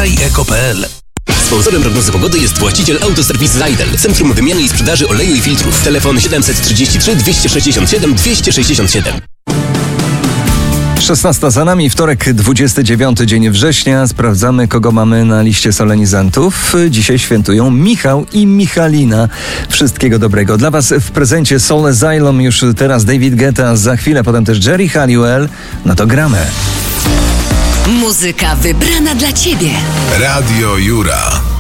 Sprawdzaj.eko.pl. Sponsorem prognozy pogody jest właściciel Autoserwis Zajdel, Centrum Wymiany i Sprzedaży Oleju i Filtrów. Telefon 733 267 267. 16 za nami, wtorek, 29 dzień września. Sprawdzamy, kogo mamy na liście solenizantów. Dzisiaj świętują Michał i Michalina. Wszystkiego dobrego. Dla Was w prezencie Soul Asylum, już teraz David Guetta, za chwilę potem też Jerry Halliwell. No to gramy. Muzyka wybrana dla Ciebie. Radio Jura.